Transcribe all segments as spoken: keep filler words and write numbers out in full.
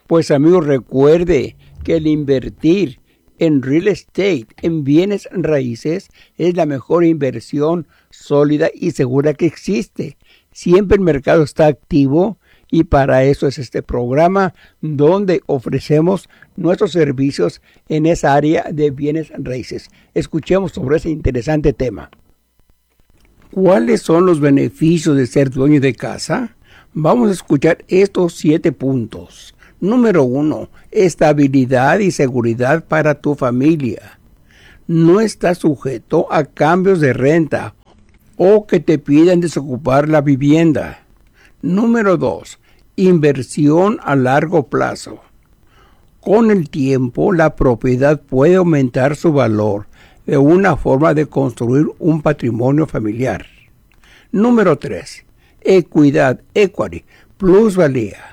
Pues amigo, recuerde que el invertir en real estate, en bienes raíces, es la mejor inversión sólida y segura que existe. Siempre el mercado está activo y para eso es este programa donde ofrecemos nuestros servicios en esa área de bienes raíces. Escuchemos sobre ese interesante tema. ¿Cuáles son los beneficios de ser dueño de casa? Vamos a escuchar estos siete puntos. Número uno, estabilidad y seguridad para tu familia. No estás sujeto a cambios de renta o que te pidan desocupar la vivienda. Número dos, inversión a largo plazo. Con el tiempo, la propiedad puede aumentar su valor de una forma de construir un patrimonio familiar. Número tres, equidad, equity, plusvalía.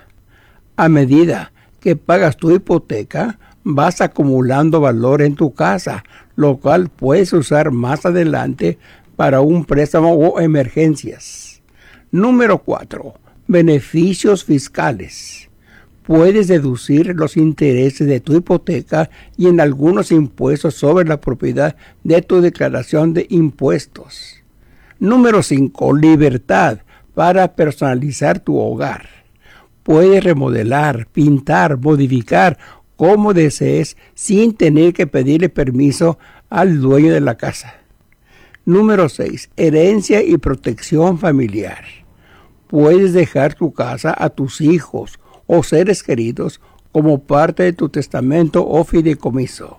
A medida que pagas tu hipoteca, vas acumulando valor en tu casa, lo cual puedes usar más adelante para un préstamo o emergencias. Número cuatro. Beneficios fiscales. Puedes deducir los intereses de tu hipoteca y en algunos impuestos sobre la propiedad de tu declaración de impuestos. Número cinco. Libertad para personalizar tu hogar. Puedes remodelar, pintar, modificar como desees sin tener que pedirle permiso al dueño de la casa. Número seis. Herencia y protección familiar. Puedes dejar tu casa a tus hijos o seres queridos como parte de tu testamento o fideicomiso.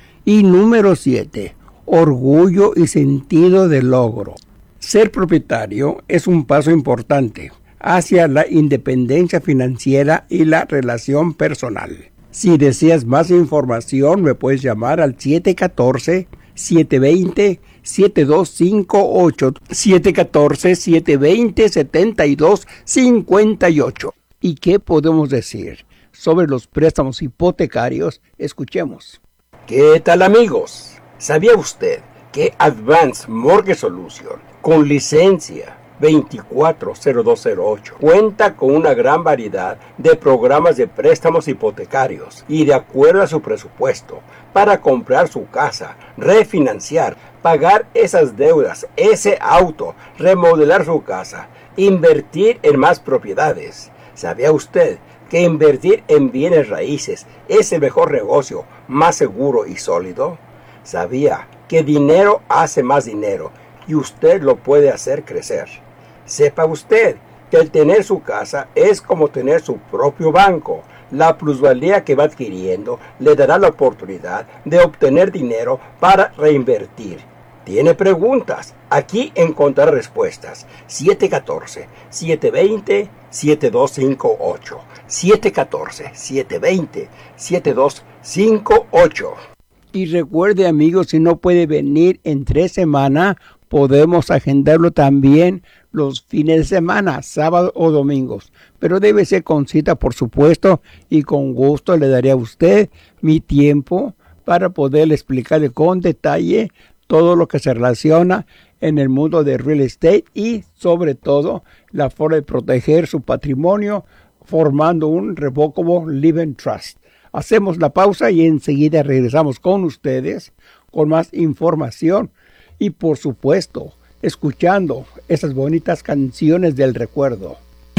Y número siete. Orgullo y sentido de logro. Ser propietario es un paso importante hacia la independencia financiera y la relación personal. Si deseas más información, me puedes llamar al siete uno cuatro, siete dos cero, siete dos cinco ocho, siete uno cuatro, siete dos cero, siete dos cinco ocho. ¿Y qué podemos decir sobre los préstamos hipotecarios? Escuchemos. ¿Qué tal, amigos? ¿Sabía usted que Advanced Mortgage Solution, con licencia veinticuatro cero dos cero ocho, cuenta con una gran variedad de programas de préstamos hipotecarios y de acuerdo a su presupuesto para comprar su casa, refinanciar, pagar esas deudas, ese auto, remodelar su casa, invertir en más propiedades? ¿Sabía usted que invertir en bienes raíces es el mejor negocio, más seguro y sólido? ¿Sabía que dinero hace más dinero y usted lo puede hacer crecer? Sepa usted que el tener su casa es como tener su propio banco. La plusvalía que va adquiriendo le dará la oportunidad de obtener dinero para reinvertir. ¿Tiene preguntas? Aquí encontrará respuestas. siete uno cuatro, siete dos cero, siete dos cinco ocho. siete uno cuatro, siete dos cero, siete dos cinco ocho. Y recuerde, amigos, si no puede venir en tres semanas, podemos agendarlo también los fines de semana, sábado o domingos. Pero debe ser con cita, por supuesto, y con gusto le daré a usted mi tiempo para poderle explicarle con detalle todo lo que se relaciona en el mundo de real estate y, sobre todo, la forma de proteger su patrimonio formando un Revocable Living Trust. Hacemos la pausa y enseguida regresamos con ustedes con más información y, por supuesto, escuchando esas bonitas canciones del recuerdo.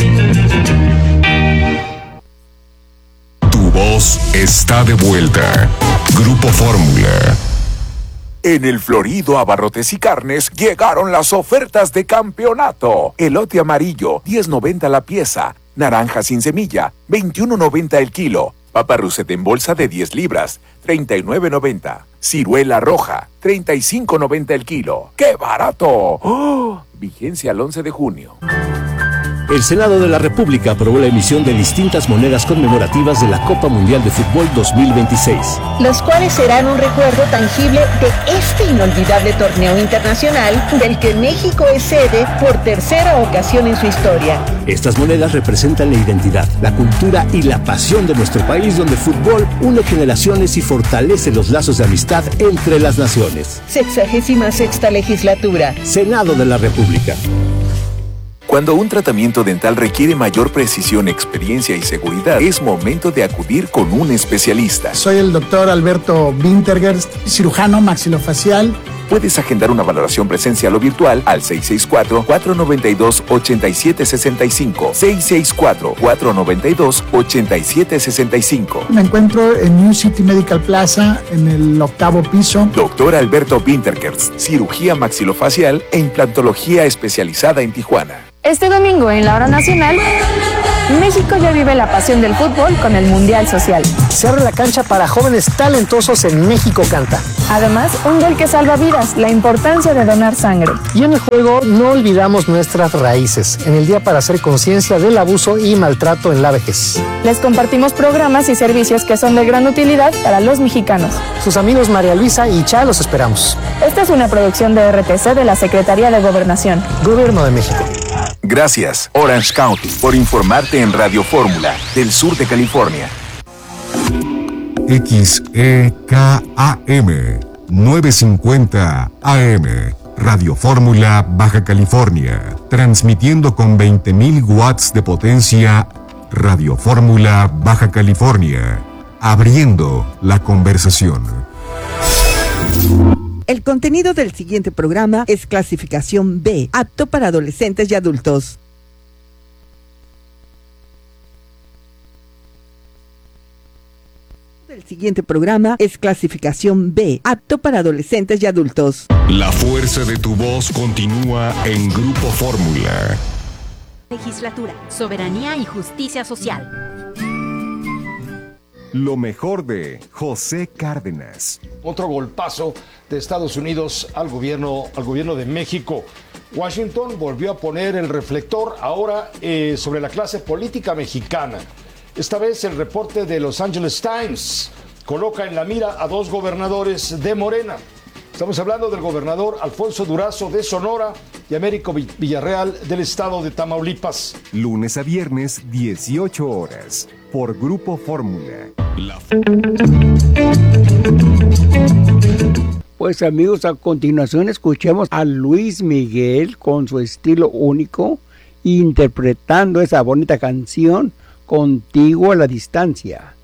Tu voz está de vuelta. Grupo Fórmula. En el Florido Abarrotes y Carnes llegaron las ofertas de campeonato. Elote amarillo, diez noventa la pieza. Naranja sin semilla, veintiuno noventa el kilo. Papa Russet en bolsa de diez libras, treinta y nueve noventa. Ciruela roja, treinta y cinco noventa el kilo. ¡Qué barato! ¡Oh! Vigencia al once de junio. El Senado de la República aprobó la emisión de distintas monedas conmemorativas de la Copa Mundial de Fútbol dos mil veintiséis. Los cuales serán un recuerdo tangible de este inolvidable torneo internacional del que México es sede por tercera ocasión en su historia. Estas monedas representan la identidad, la cultura y la pasión de nuestro país, donde el fútbol une generaciones y fortalece los lazos de amistad entre las naciones. Sexagésima sexta legislatura. Senado de la República. Cuando un tratamiento dental requiere mayor precisión, experiencia y seguridad, es momento de acudir con un especialista. Soy el doctor Alberto Wintergerst, cirujano maxilofacial. Puedes agendar una valoración presencial o virtual al seis seis cuatro, cuatro nueve dos, ocho siete seis cinco, seis seis cuatro, cuatro nueve dos, ocho siete seis cinco. Me encuentro en New City Medical Plaza, en el octavo piso. Doctor Alberto Wintergerst, cirugía maxilofacial e implantología especializada en Tijuana. Este domingo en la Hora Nacional, México ya vive la pasión del fútbol con el Mundial Social. Se abre la cancha para jóvenes talentosos en México Canta. Además, un gol que salva vidas, la importancia de donar sangre. Y en el juego no olvidamos nuestras raíces, en el día para hacer conciencia del abuso y maltrato en la vejez. Les compartimos programas y servicios que son de gran utilidad para los mexicanos. Sus amigos María Luisa y Cha los esperamos. Esta es una producción de R T C de la Secretaría de Gobernación. Gobierno de México. Gracias, Orange County, por informarte en Radio Fórmula del sur de California. X E K A M novecientos cincuenta A M, Radio Fórmula, Baja California, transmitiendo con veinte mil watts de potencia. Radio Fórmula, Baja California, abriendo la conversación. El contenido del siguiente programa es clasificación B, apto para adolescentes y adultos. El siguiente programa es clasificación B, apto para adolescentes y adultos. La fuerza de tu voz continúa en Grupo Fórmula. Legislatura, soberanía y justicia social. Lo mejor de José Cárdenas. Otro golpazo de Estados Unidos al gobierno, al gobierno de México. Washington volvió a poner el reflector ahora eh, sobre la clase política mexicana. Esta vez el reporte de Los Angeles Times coloca en la mira a dos gobernadores de Morena. Estamos hablando del gobernador Alfonso Durazo de Sonora y Américo Villarreal del estado de Tamaulipas. Lunes a viernes, dieciocho horas, por Grupo Fórmula. La... Pues amigos, a continuación escuchemos a Luis Miguel con su estilo único, interpretando esa bonita canción, Contigo a la Distancia.